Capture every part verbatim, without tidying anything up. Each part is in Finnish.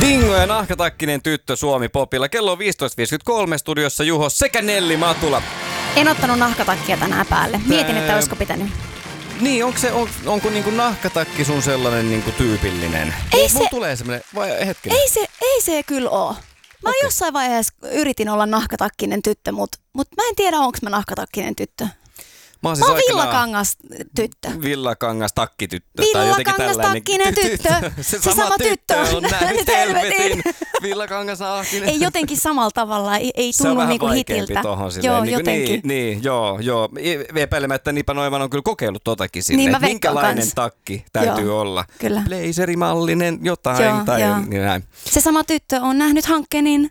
Stingo ja Nahkatakkinen tyttö Suomi Popilla. Kello on viisitoista viisikymmentäkolme, studiossa Juho sekä Nelli Matula. En ottanut nahkatakkia tänään päälle. Mietin, että olisiko pitänyt. Niin, onko, se, on, onko niinku nahkatakki sun sellainen niinku tyypillinen? Ei Mulla se, tulee semmoinen, vai hetkinen. ei se, ei se kyllä oo. Mä Okei. jossain vaiheessa yritin olla nahkatakkinen tyttö, mutta mut mä en tiedä, onko mä nahkatakkinen tyttö. Mä oon, Mä oon aikanaan- villakangas tyttö. Villakangas takkityttö. tai jotenkin Villakangas tällainen. takkinen tyttö. Se sama tyttö on nähnyt helvetin. Villakangas Ahkinen. Ei jotenkin samalla tavalla, ei, ei Se on tunnu vähän niinku vaikeampi hitiltä. tohon silleen. Joo, niin, kuin- jotenkin. Niin, niin, joo, joo. Epäilemättä Nipa Noiman on kyllä kokeillut totakin silleen. Niin, mä että veikkaan minkälainen kans. takki täytyy Joo, olla. kyllä. Blazerimallinen jotain Joo, tai joo. niin näin. Se sama tyttö on nähnyt Hankkenin.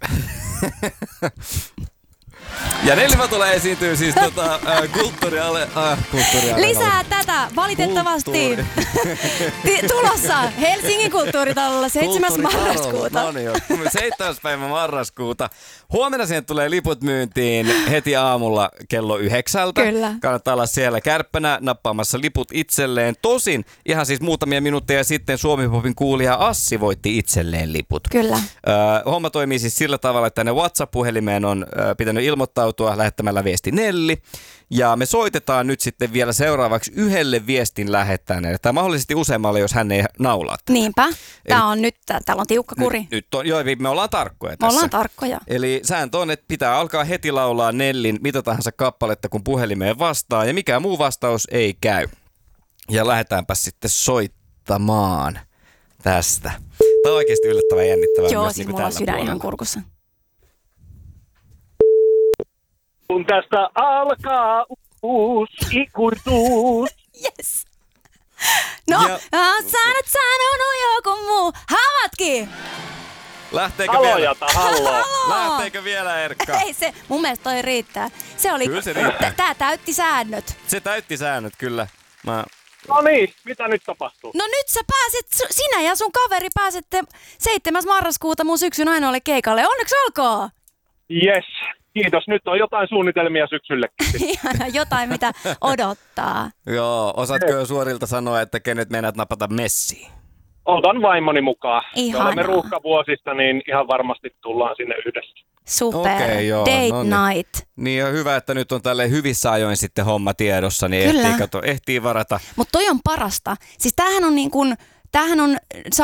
Ja Nelli Matula esiintyy siis tota, äh, kulttuuriale... Äh, kulttuuriale Lisää tätä, valitettavasti. Ti- tulossa Helsingin kulttuuritalolla seitsemäs marraskuuta. No niin, joo. seitsemäs päivä marraskuuta. Huomenna siihen tulee liput myyntiin heti aamulla kello yhdeksältä. Kyllä. Kannattaa olla siellä kärppänä nappaamassa liput itselleen. Tosin ihan siis muutamia minuutteja sitten Suomi Popin kuulija Assi voitti itselleen liput. Kyllä. Ö, homma toimii siis sillä tavalla, että tänne WhatsApp-puhelimeen on ö, pitänyt ilmoittautua lähettämällä viesti Nelli. Ja me soitetaan nyt sitten vielä seuraavaksi yhdelle viestin lähettäneelle, tai mahdollisesti useammalle, jos hän ei naulaa. Niinpä. Tää Eli- on nyt, täällä on tiukka kuri. Nyt, nyt on, joo, me ollaan tarkkoja Me tässä. ollaan tarkkoja. Eli sääntö on, että pitää alkaa heti laulaa Nellin mitä tahansa kappaletta, kun puhelimeen vastaa, ja mikään muu vastaus ei käy. Ja lähdetäänpä sitten soittamaan tästä. Tämä on oikeasti yllättävän jännittävää. Joo, myös siis niin kuin mulla on tällä sydän puolella. ihan kurkussa. Kun tästä alkaa uusi ikuisuus. Yes. No, Ja- ja... sä nyt sanonut joku muu. Havatkin! Lähteekö Halo vielä? Jata, hallo. Lähteekö vielä, Erkka? Ei se, mun mielestä toi riittää. Se oli, Kyllä se riittää. t- tää täytti säännöt. Se täytti säännöt, kyllä. Mä... No niin, mitä nyt tapahtuu? No nyt sä pääset, su- sinä ja sun kaveri pääsette seitsemäs marraskuuta mun syksyn ainoalle keikalle. Onneksi olkoon! Yes, kiitos. Nyt on jotain suunnitelmia syksyllekin. Ihana, jotain mitä odottaa. Joo, osaatko jo suorilta sanoa, että kenet meinaat napata messiin? Otan vaimoni mukaan. Ihanaa. Me olemme ruuhkavuosista, niin ihan varmasti tullaan sinne yhdessä. Super. Okei, joo, Date no niin. night. Niin ja hyvä, että nyt on tälle hyvissä ajoin sitten homma tiedossa, niin Kyllä. ehtii, kato, ehtii varata. Mutta toi on parasta. Siis tämähän on niin kuin, tämähän on